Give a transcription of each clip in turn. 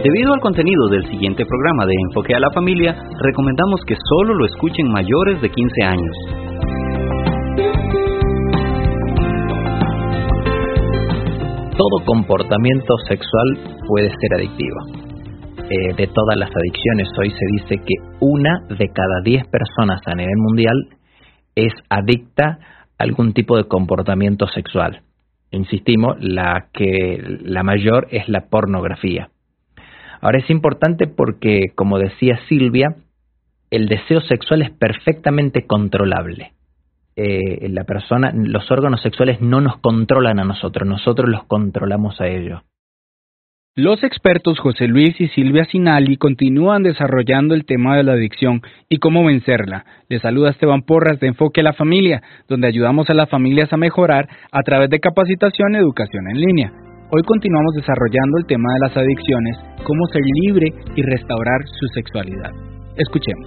Debido al contenido del siguiente programa de Enfoque a la Familia, recomendamos que solo lo escuchen mayores de 15 años. Todo comportamiento sexual puede ser adictivo. De todas las adicciones, hoy se dice que 1 de cada 10 personas a nivel mundial es adicta a algún tipo de comportamiento sexual. Insistimos, la mayor es la pornografía. Ahora es importante porque, como decía Silvia, el deseo sexual es perfectamente controlable. Los órganos sexuales no nos controlan a nosotros los controlamos a ellos. Los expertos José Luis y Silvia Sinali continúan desarrollando el tema de la adicción y cómo vencerla. Les saluda Esteban Porras de Enfoque a la Familia, donde ayudamos a las familias a mejorar a través de capacitación y educación en línea. Hoy continuamos desarrollando el tema de las adicciones, cómo ser libre y restaurar su sexualidad. Escuchemos.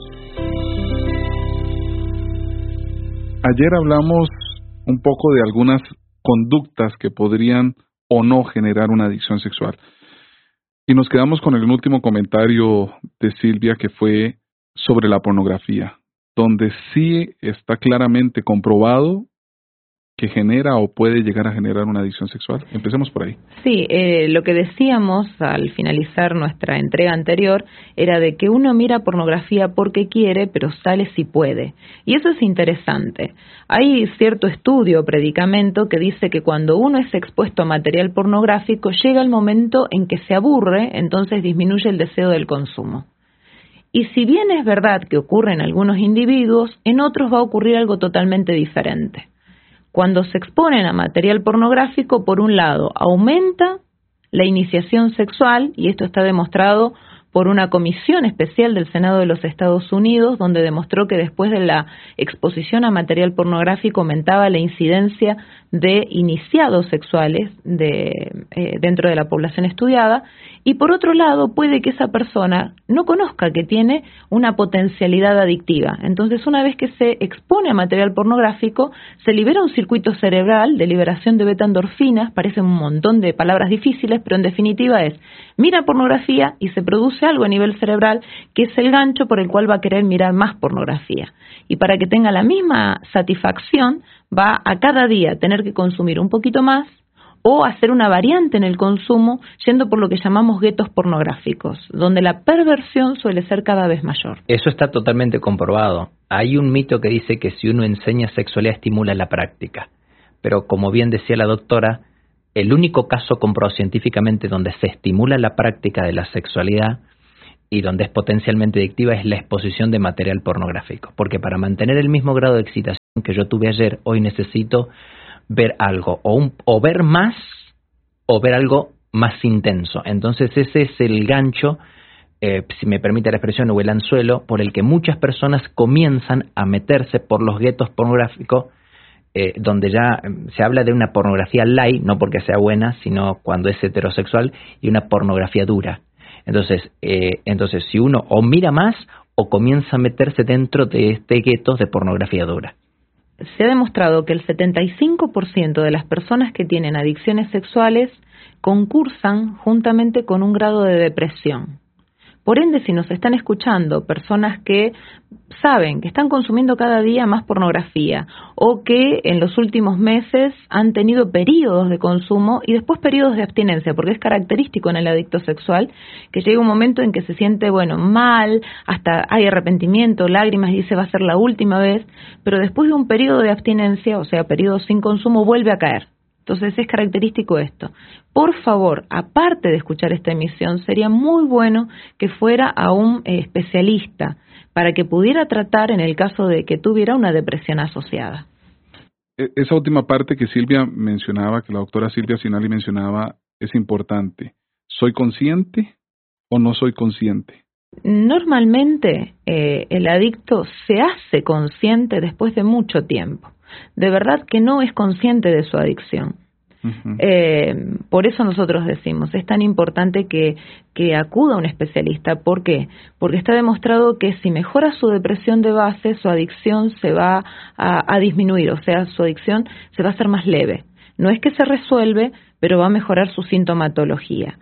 Ayer hablamos un poco de algunas conductas que podrían o no generar una adicción sexual. Y nos quedamos con el último comentario de Silvia, que fue sobre la pornografía, donde sí está claramente comprobado que genera o puede llegar a generar una adicción sexual. Empecemos por ahí. Sí, lo que decíamos al finalizar nuestra entrega anterior era de que uno mira pornografía porque quiere, pero sale si puede. Y eso es interesante. Hay cierto estudio o predicamento que dice que cuando uno es expuesto a material pornográfico, llega el momento en que se aburre, entonces disminuye el deseo del consumo. Y si bien es verdad que ocurre en algunos individuos, en otros va a ocurrir algo totalmente diferente. Cuando se exponen a material pornográfico, por un lado, aumenta la iniciación sexual, y esto está demostrado por una comisión especial del Senado de los Estados Unidos, donde demostró que después de la exposición a material pornográfico aumentaba la incidencia de iniciados sexuales dentro de la población estudiada, y por otro lado puede que esa persona no conozca que tiene una potencialidad adictiva. Entonces, una vez que se expone a material pornográfico, se libera un circuito cerebral de liberación de beta-endorfinas, parecen un montón de palabras difíciles, pero en definitiva es, mira pornografía y se produce algo a nivel cerebral que es el gancho por el cual va a querer mirar más pornografía. Y para que tenga la misma satisfacción, va a cada día tener que consumir un poquito más o hacer una variante en el consumo yendo por lo que llamamos guetos pornográficos, donde la perversión suele ser cada vez mayor. Eso está totalmente comprobado. Hay un mito que dice que si uno enseña sexualidad estimula la práctica, pero como bien decía la doctora, el único caso comprobado científicamente donde se estimula la práctica de la sexualidad y donde es potencialmente adictiva es la exposición de material pornográfico, porque para mantener el mismo grado de excitación que yo tuve ayer, hoy necesito ver algo, o ver más, o ver algo más intenso. Entonces ese es el gancho, si me permite la expresión, o el anzuelo, por el que muchas personas comienzan a meterse por los guetos pornográficos, donde ya se habla de una pornografía light, no porque sea buena, sino cuando es heterosexual, y una pornografía dura. Entonces si uno o mira más, o comienza a meterse dentro de este gueto de pornografía dura. Se ha demostrado que el 75% de las personas que tienen adicciones sexuales concursan juntamente con un grado de depresión. Por ende, si nos están escuchando personas que saben que están consumiendo cada día más pornografía o que en los últimos meses han tenido periodos de consumo y después periodos de abstinencia, porque es característico en el adicto sexual que llega un momento en que se siente, mal, hasta hay arrepentimiento, lágrimas y dice va a ser la última vez, pero después de un periodo de abstinencia, o sea, periodo sin consumo, vuelve a caer. Entonces es característico esto. Por favor, aparte de escuchar esta emisión, sería muy bueno que fuera a un especialista para que pudiera tratar en el caso de que tuviera una depresión asociada. Esa última parte que Silvia mencionaba, que la doctora Silvia Sinali mencionaba, es importante. ¿Soy consciente o no soy consciente? Normalmente el adicto se hace consciente después de mucho tiempo. De verdad que no es consciente de su adicción. Uh-huh. Por eso nosotros decimos, es tan importante que acuda a un especialista. ¿Por qué? Porque está demostrado que si mejora su depresión de base, su adicción se va a disminuir, o sea, su adicción se va a hacer más leve. No es que se resuelve, pero va a mejorar su sintomatología.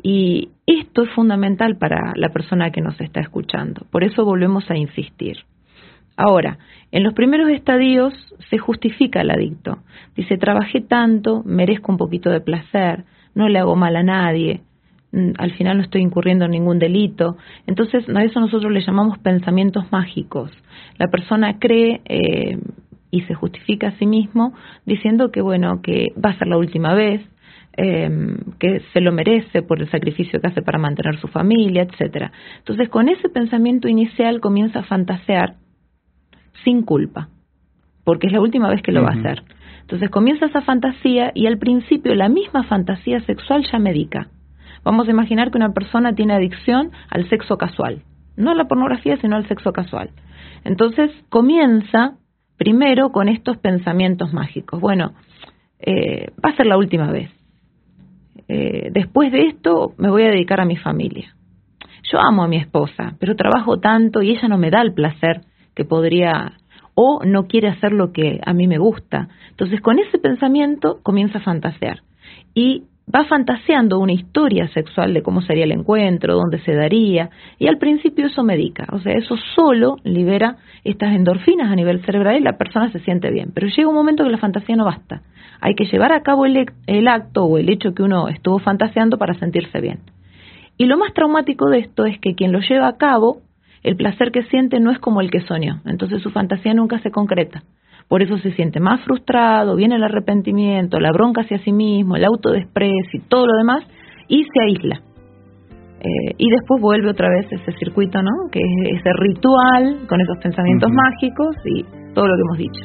Y esto es fundamental para la persona que nos está escuchando. Por eso volvemos a insistir. Ahora, en los primeros estadios se justifica el adicto. Dice, trabajé tanto, merezco un poquito de placer, no le hago mal a nadie, al final no estoy incurriendo en ningún delito. Entonces, a eso nosotros le llamamos pensamientos mágicos. La persona cree y se justifica a sí mismo diciendo que, bueno, que va a ser la última vez, que se lo merece por el sacrificio que hace para mantener su familia, etcétera. Entonces, con ese pensamiento inicial comienza a fantasear sin culpa, porque es la última vez que lo va a hacer. Entonces comienza esa fantasía y al principio la misma fantasía sexual ya medica. Vamos a imaginar que una persona tiene adicción al sexo casual, no a la pornografía, sino al sexo casual. Entonces comienza primero con estos pensamientos mágicos. Bueno, va a ser la última vez. Después de esto me voy a dedicar a mi familia. Yo amo a mi esposa, pero trabajo tanto y ella no me da el placer que podría, o no quiere hacer lo que a mí me gusta. Entonces, con ese pensamiento comienza a fantasear y va fantaseando una historia sexual de cómo sería el encuentro, dónde se daría, y al principio eso medica, o sea, eso solo libera estas endorfinas a nivel cerebral y la persona se siente bien. Pero llega un momento que la fantasía no basta, hay que llevar a cabo el acto o el hecho que uno estuvo fantaseando para sentirse bien. Y lo más traumático de esto es que quien lo lleva a cabo, el placer que siente no es como el que soñó, entonces su fantasía nunca se concreta. Por eso se siente más frustrado, viene el arrepentimiento, la bronca hacia sí mismo, el autodesprecio y todo lo demás, y se aísla. Y después vuelve otra vez ese circuito, ¿no? Que es ese ritual con esos pensamientos mágicos y todo lo que hemos dicho.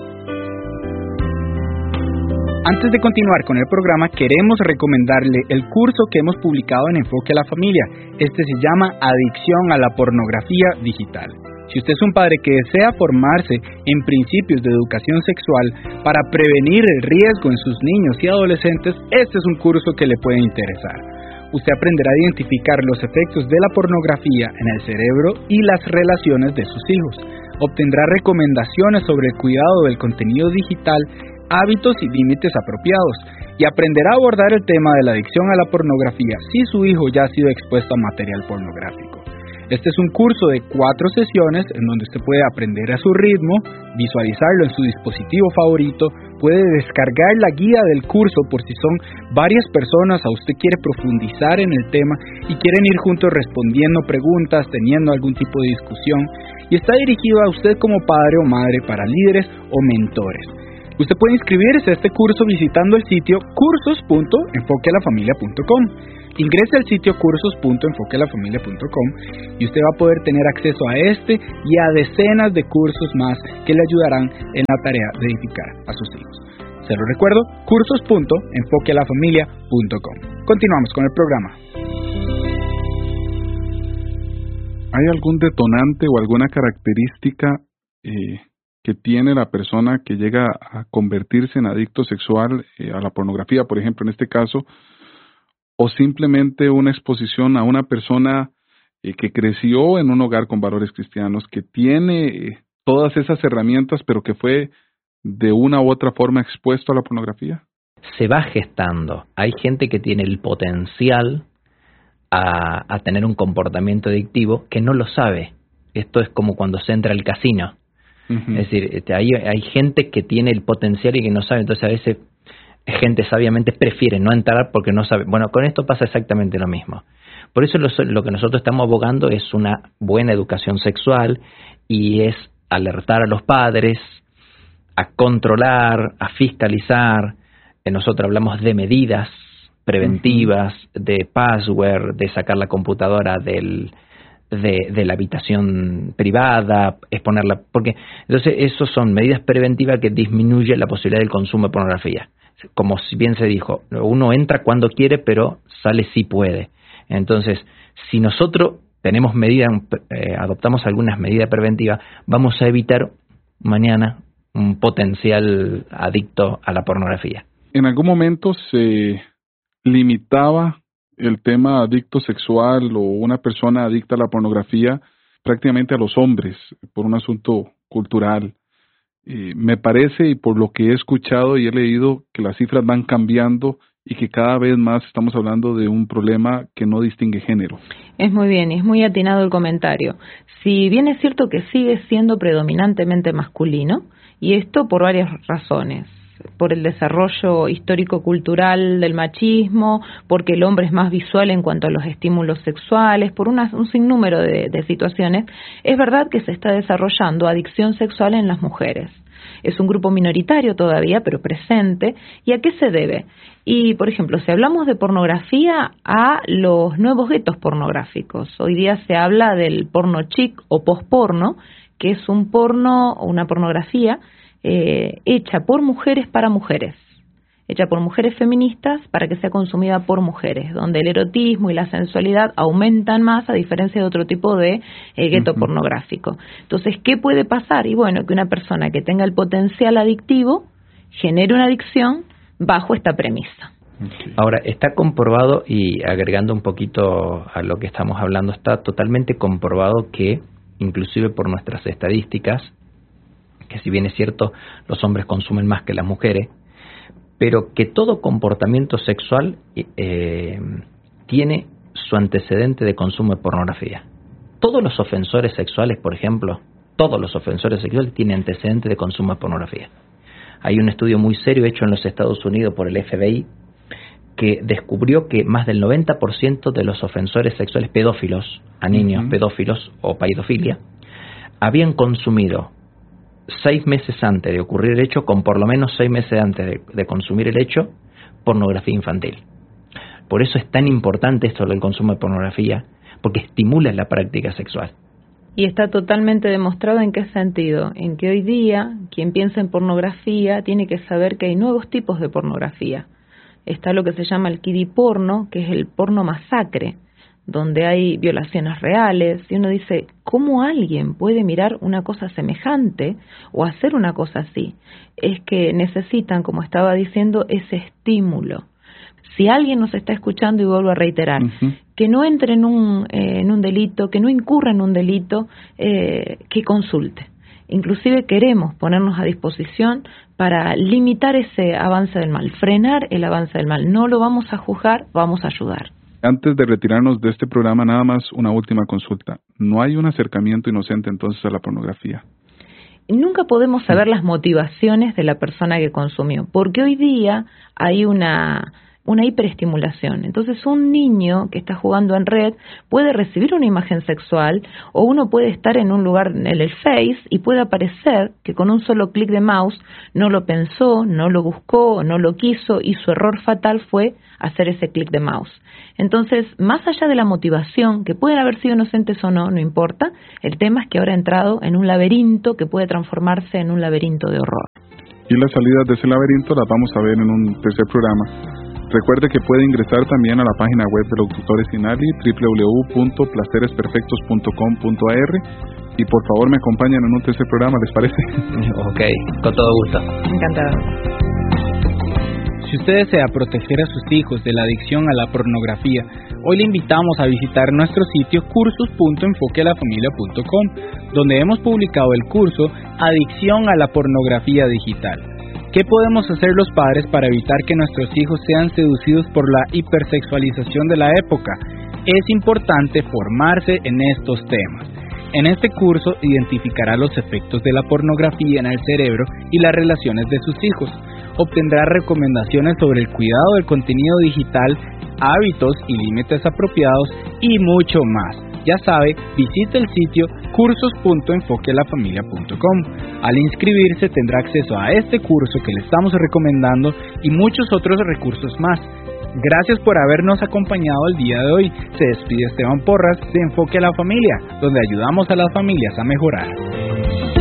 Antes de continuar con el programa, queremos recomendarle el curso que hemos publicado en Enfoque a la Familia. Este se llama Adicción a la Pornografía Digital. Si usted es un padre que desea formarse en principios de educación sexual para prevenir el riesgo en sus niños y adolescentes, este es un curso que le puede interesar. Usted aprenderá a identificar los efectos de la pornografía en el cerebro y las relaciones de sus hijos. Obtendrá recomendaciones sobre el cuidado del contenido digital, hábitos y límites apropiados, y aprenderá a abordar el tema de la adicción a la pornografía si su hijo ya ha sido expuesto a material pornográfico. Este es un curso de 4 sesiones en donde usted puede aprender a su ritmo, visualizarlo en su dispositivo favorito, puede descargar la guía del curso por si son varias personas o usted quiere profundizar en el tema y quieren ir juntos respondiendo preguntas, teniendo algún tipo de discusión, y está dirigido a usted como padre o madre para líderes o mentores. Usted puede inscribirse a este curso visitando el sitio cursos.enfoquealafamilia.com. Ingrese al sitio cursos.enfoquealafamilia.com y usted va a poder tener acceso a este y a decenas de cursos más que le ayudarán en la tarea de edificar a sus hijos. Se lo recuerdo, cursos.enfoquealafamilia.com. Continuamos con el programa. ¿Hay algún detonante o alguna característica que tiene la persona que llega a convertirse en adicto sexual a la pornografía, por ejemplo, en este caso, o simplemente una exposición a una persona que creció en un hogar con valores cristianos, que tiene todas esas herramientas, pero que fue de una u otra forma expuesto a la pornografía? Se va gestando. Hay gente que tiene el potencial a tener un comportamiento adictivo que no lo sabe. Esto es como cuando se entra al casino. Es decir, hay gente que tiene el potencial y que no sabe, entonces a veces gente sabiamente prefiere no entrar porque no sabe. Bueno, con esto pasa exactamente lo mismo. Por eso lo que nosotros estamos abogando es una buena educación sexual y es alertar a los padres, a controlar, a fiscalizar. Nosotros hablamos de medidas preventivas, de password, de sacar la computadora de la habitación privada, exponerla, porque entonces eso son medidas preventivas que disminuyen la posibilidad del consumo de pornografía. Como bien se dijo, uno entra cuando quiere, pero sale si puede. Entonces, si nosotros tenemos medidas, adoptamos algunas medidas preventivas, vamos a evitar mañana un potencial adicto a la pornografía. ¿En algún momento se limitaba el tema adicto sexual o una persona adicta a la pornografía prácticamente a los hombres por un asunto cultural? Me parece, y por lo que he escuchado y he leído, que las cifras van cambiando y que cada vez más estamos hablando de un problema que no distingue género. Es muy bien, y es muy atinado el comentario. Si bien es cierto que sigue siendo predominantemente masculino, y esto por varias razones. Por el desarrollo histórico-cultural del machismo, porque el hombre es más visual en cuanto a los estímulos sexuales, por un sinnúmero de situaciones, es verdad que se está desarrollando adicción sexual en las mujeres. Es un grupo minoritario todavía, pero presente. ¿Y a qué se debe? Y, por ejemplo, si hablamos de pornografía, a los nuevos guetos pornográficos. Hoy día se habla del porno chic o post-porno, que es un porno o una pornografía hecha por mujeres para mujeres, hecha por mujeres feministas para que sea consumida por mujeres, donde el erotismo y la sensualidad aumentan más a diferencia de otro tipo de gueto pornográfico. Entonces, ¿qué puede pasar? Y bueno, que una persona que tenga el potencial adictivo genere una adicción bajo esta premisa. Ahora, está comprobado, y agregando un poquito a lo que estamos hablando, está totalmente comprobado que, inclusive por nuestras estadísticas, que si bien es cierto, los hombres consumen más que las mujeres, pero que todo comportamiento sexual tiene su antecedente de consumo de pornografía. Todos los ofensores sexuales, por ejemplo, todos los ofensores sexuales tienen antecedente de consumo de pornografía. Hay un estudio muy serio hecho en los Estados Unidos por el FBI que descubrió que más del 90% de los ofensores sexuales pedófilos, a niños pedófilos o paidofilia, habían consumido 6 meses antes de ocurrir el hecho, con por lo menos 6 meses antes de consumir el hecho, pornografía infantil. Por eso es tan importante esto del consumo de pornografía, porque estimula la práctica sexual. Y está totalmente demostrado en qué sentido, en que hoy día quien piensa en pornografía tiene que saber que hay nuevos tipos de pornografía. Está lo que se llama el kiddie porno, que es el porno masacre, donde hay violaciones reales, y uno dice, ¿cómo alguien puede mirar una cosa semejante o hacer una cosa así? Es que necesitan, como estaba diciendo, ese estímulo. Si alguien nos está escuchando, y vuelvo a reiterar, que no entre en un delito, que no incurra en un delito, que consulte. Inclusive queremos ponernos a disposición para limitar ese avance del mal, frenar el avance del mal. No lo vamos a juzgar, vamos a ayudar. Antes de retirarnos de este programa, nada más una última consulta. ¿No hay un acercamiento inocente entonces a la pornografía? Nunca podemos saber las motivaciones de la persona que consumió, porque hoy día hay una hiperestimulación. Entonces, un niño que está jugando en red puede recibir una imagen sexual, o uno puede estar en un lugar en el Face y puede aparecer que con un solo clic de mouse no lo pensó, no lo buscó, no lo quiso, y su error fatal fue hacer ese clic de mouse. Entonces, más allá de la motivación, que pueden haber sido inocentes o no, no importa, el tema es que ahora ha entrado en un laberinto que puede transformarse en un laberinto de horror. Y las salidas de ese laberinto las vamos a ver en un tercer programa. Recuerde que puede ingresar también a la página web de los doctores Sinali, www.placeresperfectos.com.ar, y por favor me acompañan en un tercer programa, ¿les parece? Ok, con todo gusto. Encantada. Si usted desea proteger a sus hijos de la adicción a la pornografía, hoy le invitamos a visitar nuestro sitio cursos.enfoquealafamilia.com, donde hemos publicado el curso Adicción a la pornografía digital. ¿Qué podemos hacer los padres para evitar que nuestros hijos sean seducidos por la hipersexualización de la época? Es importante formarse en estos temas. En este curso identificará los efectos de la pornografía en el cerebro y las relaciones de sus hijos. Obtendrá recomendaciones sobre el cuidado del contenido digital, hábitos y límites apropiados, y mucho más. Ya sabe, visite el sitio cursos.enfoquealafamilia.com. Al inscribirse tendrá acceso a este curso que le estamos recomendando y muchos otros recursos más. Gracias por habernos acompañado el día de hoy. Se despide Esteban Porras de Enfoque a la Familia, donde ayudamos a las familias a mejorar.